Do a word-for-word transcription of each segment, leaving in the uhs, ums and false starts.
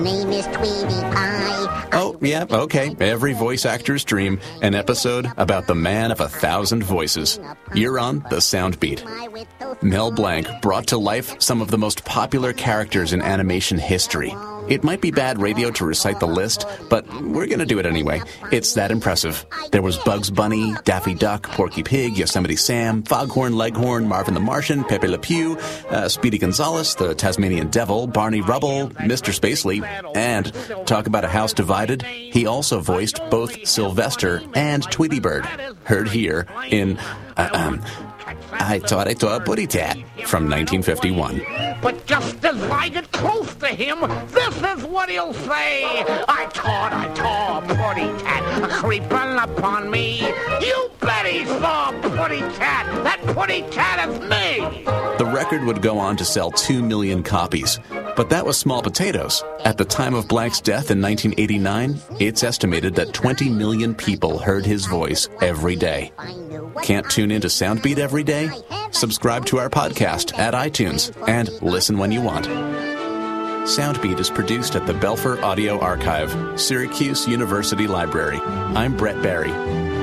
Name is Tweety Pie. Oh, yeah, okay. Every voice actor's dream, an episode about the man of a thousand voices. You're on The Soundbeat. Mel Blanc brought to life some of the most popular characters in animation history. It might be bad radio to recite the list, but we're going to do it anyway. It's that impressive. There was Bugs Bunny, Daffy Duck, Porky Pig, Yosemite Sam, Foghorn Leghorn, Marvin the Martian, Pepe Le Pew, uh, Speedy Gonzales, the Tasmanian Devil, Barney Rubble, Mister Spacely, and talk about a house divided, he also voiced both Sylvester and Tweety Bird. Heard here in, uh, um, I Thought I Saw a Putty Tat from nineteen fifty-one. But just as I get close to him, this is what he'll say. I thought I saw a putty tat creeping upon me. You bet he saw a putty tat. That putty tat is me. The record would go on to sell two million copies. But that was small potatoes. At the time of Blanc's death in nineteen eighty-nine, it's estimated that twenty million people heard his voice every day. Can't tune into Soundbeat every day? Subscribe to our podcast at iTunes and listen when you want. Soundbeat is produced at the Belfer Audio Archive, Syracuse University Library. I'm Brett Barry.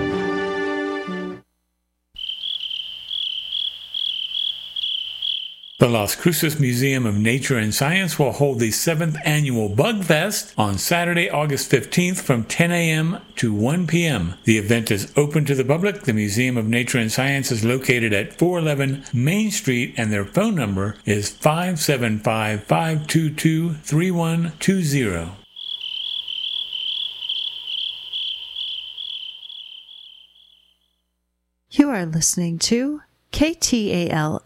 The Las Cruces Museum of Nature and Science will hold the seventh Annual Bug Fest on Saturday, August fifteenth from ten a.m. to one p.m. The event is open to the public. The Museum of Nature and Science is located at four eleven Main Street, and their phone number is five seven five, five two two, three one two zero. You are listening to K T A L